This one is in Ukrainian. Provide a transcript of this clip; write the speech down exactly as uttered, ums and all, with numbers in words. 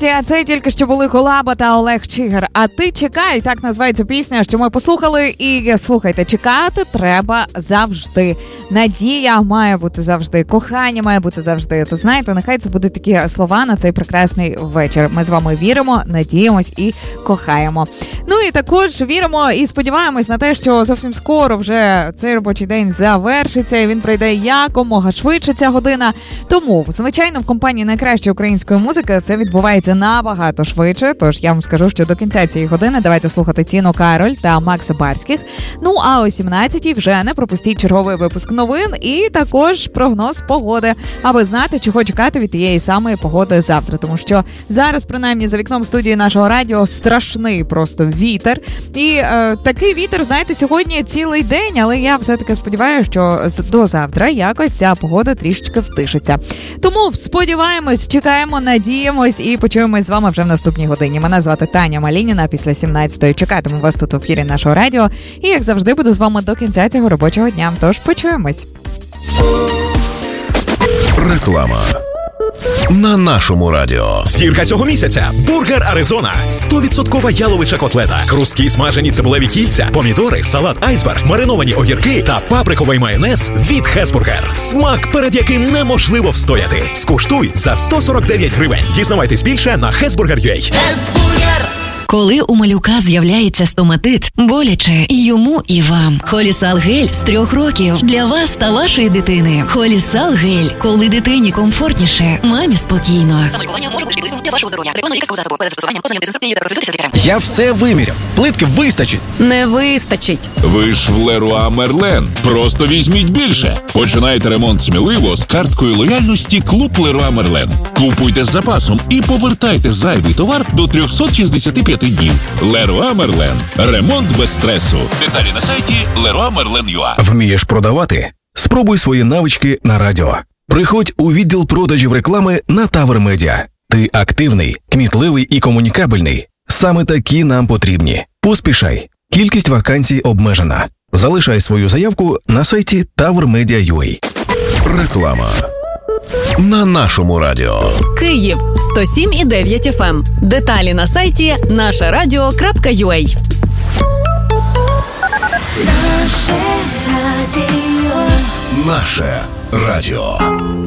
Друзі, а це тільки що були Колаба та Олег Чигир. А ти чекай, так називається пісня, що ми послухали. І слухайте, чекати треба завжди. Надія має бути завжди, кохання має бути завжди. То знаєте, нехай це будуть такі слова на цей прекрасний вечір. Ми з вами віримо, надіємось і кохаємо. Ну і також віримо і сподіваємось на те, що зовсім скоро вже цей робочий день завершиться і він пройде якомога швидше ця година. Тому, звичайно, в компанії найкращої української музики це відбувається набагато швидше. Тож я вам скажу, що до кінця цієї години давайте слухати Тіну Кароль та Макса Барських. Ну а о сімнадцятій вже не пропустіть черговий випуск новин і також прогноз погоди, аби знати, чого чекати від тієї самої погоди завтра. Тому що зараз, принаймні, за вікном студії нашого радіо страшний просто вітер. І е, такий вітер, знаєте, сьогодні цілий день, але я все-таки сподіваюся, що до завтра якось ця погода трішечки втишиться. Тому сподіваємось, чекаємо, надіємось і почуємось з вами вже в наступній годині. Мене звати Таня Малініна. Після сімнадцятої чекатиму вас тут в ефірі нашого радіо. І, як завжди, буду з вами до кінця цього робочого дня. Тож почуємось. Реклама на нашому радіо. Зірка цього місяця – Бургер Аризона. сто відсотків яловича котлета, хрусткі смажені цибулеві кільця, помідори, салат айсберг, мариновані огірки та паприковий майонез від Хесбургер. Смак, перед яким неможливо встояти. Скуштуй за сто сорок дев'ять гривень. Дізнавайтесь більше на хесбургер крапка ю а. Хесбургер! Коли у малюка з'являється стоматит, боляче і йому, і вам. Холісал гель з трьох років для вас та вашої дитини. Холісал гель. Коли дитині комфортніше, мамі спокійно. Замалювання може бути шкідливим для вашого здоров'я. Реклама лікарського засобу. Перед застосуванням ознайомитися з інструкцією та консультуйтеся з лікарем. Я все виміряв. Плитки вистачить. Не вистачить. Ви ж в Леруа Мерлен. Просто візьміть більше. Починайте ремонт сміливо з карткою лояльності Клуб Леруа Мерлен. Купуйте з запасом і повертайте зайвий товар до триста шістдесят п'ять днів. Леруа Мерлен. Ремонт без стресу. Деталі на сайті леруа мерлен крапка ю а. Вмієш продавати? Спробуй свої навички на радіо. Приходь у відділ продажів реклами на Тавр Медіа. Ти активний, кмітливий і комунікабельний. Саме такі нам потрібні. Поспішай. Кількість вакансій обмежена. Залишай свою заявку на сайті тавр медіа крапка ю а. Реклама на нашому радіо. Київ сто сім і дев'ять еф ем. Деталі на сайті наше радіо крапка ю а. Наше радіо.